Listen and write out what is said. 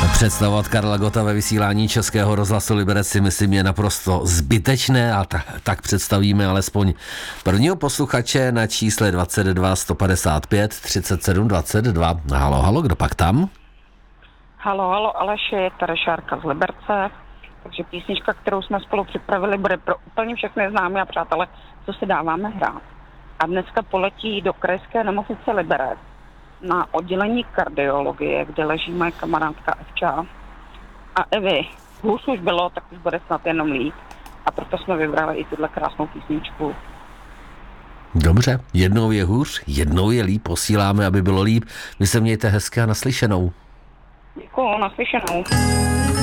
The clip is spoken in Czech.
Představovat Karla Gotta ve vysílání Českého rozhlasu Liberec si myslím je naprosto zbytečné a tak představíme alespoň prvního posluchače na čísle 22 155 37 22. Halo, kdo pak tam? Halo, Aleši, je tady Šárka z Liberce, takže písnička, kterou jsme spolu připravili, bude pro úplně všechny známé a přátelé, co si dáváme hrát. A dneska poletí do krajské nemocnice Liberec na oddělení kardiologie, kde leží moje kamarádka Evča. A Evi, hůř už bylo, tak už bude snad jenom líp. A proto jsme vybrali i tuhle krásnou písničku. Dobře, jednou je hůř, jednou je líp, posíláme, aby bylo líp. Vy se mějte hezky a naslyšenou. Děkuju, naslyšenou.